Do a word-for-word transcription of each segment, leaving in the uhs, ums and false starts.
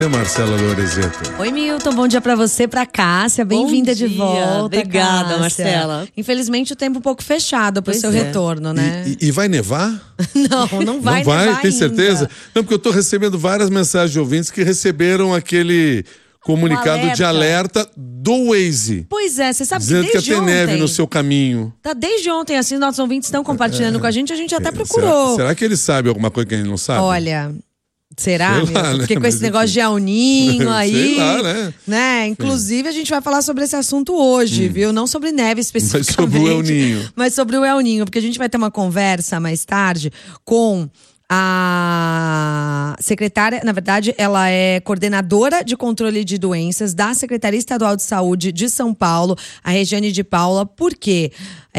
Marcela Lorezetto. Oi, Milton, bom dia pra você, pra Cássia, bem-vinda de volta. Obrigada, Cássia. Marcela. Infelizmente o tempo um pouco fechado pro Pois seu é. retorno, né? E, e- e vai nevar? Não, não vai Não vai, nevar tem ainda. certeza? Não, porque eu tô recebendo várias mensagens de ouvintes que receberam aquele comunicado Um de alerta do Waze. Pois é, você sabe Dizendo que que desde ia ter ontem, neve no seu caminho. tá desde ontem, assim, nossos ouvintes estão compartilhando com a gente, a gente até procurou. Será, será que ele sabe alguma coisa que a gente não sabe? Olha, será, Sei Milton? lá, né? Porque com Mas esse negócio enfim. de El Ninho aí, Sei lá, né? né? Inclusive, a gente vai falar sobre esse assunto hoje, viu? Não sobre neve especificamente. Mas sobre o El Ninho. Mas sobre o El Ninho, porque a gente vai ter uma conversa mais tarde com a secretária, na verdade, ela é coordenadora de controle de doenças da Secretaria Estadual de Saúde de São Paulo, a Regiane de Paula. Por quê?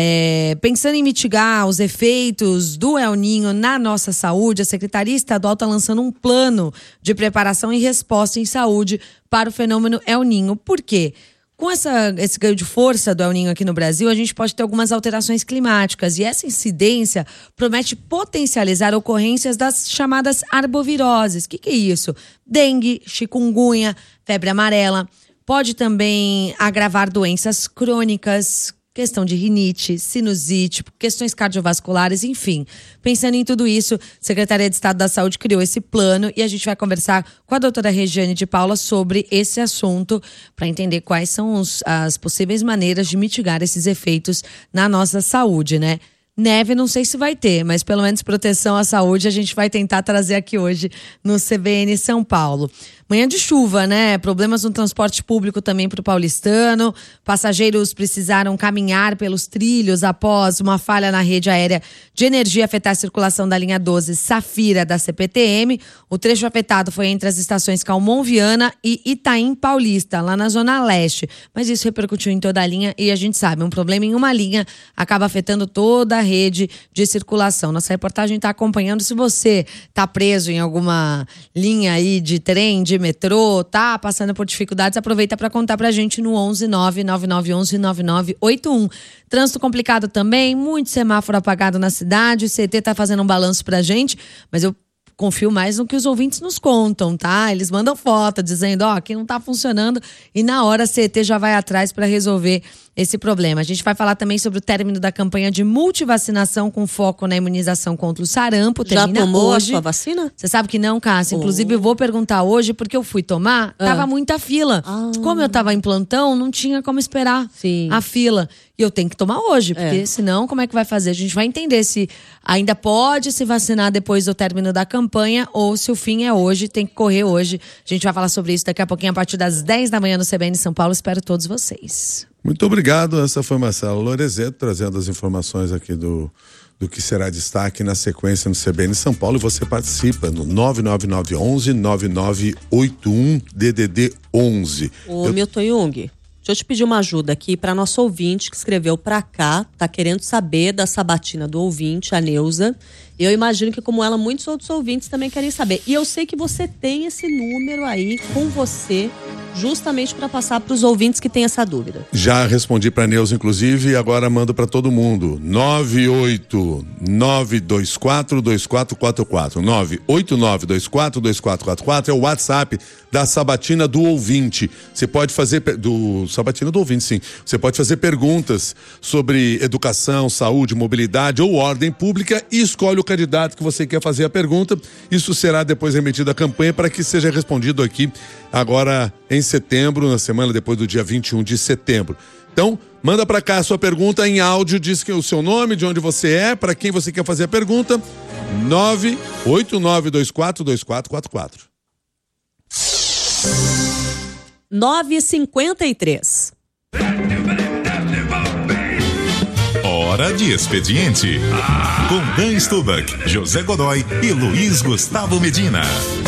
É, pensando em mitigar os efeitos do El Ninho na nossa saúde, a Secretaria Estadual está lançando um plano de preparação e resposta em saúde para o fenômeno El Ninho. Por quê? Com essa, esse ganho de força do El Ninho aqui no Brasil, a gente pode ter algumas alterações climáticas e essa incidência promete potencializar ocorrências das chamadas arboviroses. O que, que é isso? Dengue, chikungunya, febre amarela. Pode também agravar doenças crônicas, questão de rinite, sinusite, questões cardiovasculares, enfim. Pensando em tudo isso, a Secretaria de Estado da Saúde criou esse plano e a gente vai conversar com a doutora Regiane de Paula sobre esse assunto para entender quais são os, as possíveis maneiras de mitigar esses efeitos na nossa saúde, né? Neve não sei se vai ter, mas pelo menos proteção à saúde a gente vai tentar trazer aqui hoje no C B N São Paulo. Manhã de chuva, né? Problemas no transporte público também para o paulistano. Passageiros precisaram caminhar pelos trilhos após uma falha na rede aérea de energia afetar a circulação da linha doze Safira da C P T M. O trecho afetado foi entre as estações Calmon Viana e Itaim Paulista, lá na Zona Leste. Mas isso repercutiu em toda a linha e a gente sabe, um problema em uma linha acaba afetando toda a rede de circulação. Nossa reportagem está acompanhando. Se você está preso em alguma linha aí de trem, de metrô, tá passando por dificuldades, aproveita para contar pra gente no onze nove nove nove um um nove nove oito um. Trânsito complicado também, muito semáforo apagado na cidade, o C T tá fazendo um balanço pra gente, mas eu confio mais no que os ouvintes nos contam, tá? Eles mandam foto dizendo, ó, aqui não tá funcionando e na hora a C T já vai atrás para resolver esse problema. A gente vai falar também sobre o término da campanha de multivacinação com foco na imunização contra o sarampo. Já Termina tomou hoje. a sua vacina? Você sabe que não, Cássia. Inclusive, eu vou perguntar hoje, porque eu fui tomar, Ah. tava muita fila. Ah. Como eu tava em plantão, não tinha como esperar Sim. a fila. E eu tenho que tomar hoje, porque É. senão, como é que vai fazer? A gente vai entender se ainda pode se vacinar depois do término da campanha ou se o fim é hoje, tem que correr hoje. A gente vai falar sobre isso daqui a pouquinho, a partir das dez da manhã no C B N São Paulo. Espero todos vocês. Muito obrigado. Essa foi Marcela Lorezetto trazendo as informações aqui do, do que será destaque na sequência no C B N São Paulo. E você participa no nove nove nove um um nove nove oito um D D D onze. Ô, Eu- Milton Jung, deixa eu te pedir uma ajuda aqui para nosso ouvinte que escreveu pra cá, tá querendo saber da sabatina do ouvinte, a Neuza. Eu imagino que, como ela, muitos outros ouvintes também querem saber. E eu sei que você tem esse número aí com você, justamente para passar para os ouvintes que têm essa dúvida. Já respondi para Neuza, inclusive, e agora mando para todo mundo. nove oito nove dois quatro dois quatro quatro quatro. nove oito nove dois quatro dois quatro quatro quatro é o WhatsApp da Sabatina do Ouvinte. Você pode fazer per- do Sabatina do Ouvinte, sim. Você pode fazer perguntas sobre educação, saúde, mobilidade ou ordem pública e escolhe o candidato que você quer fazer a pergunta. Isso será depois remetido à campanha para que seja respondido aqui agora em setembro, na semana depois do dia vinte e um de setembro. Então, manda para cá a sua pergunta em áudio, diz que é o seu nome, de onde você é, para quem você quer fazer a pergunta. nove oito nove dois quatro dois quatro quatro quatro. nove e cinquenta e três. Hora de expediente. Com Dan Stubach, José Godoy e Luiz Gustavo Medina.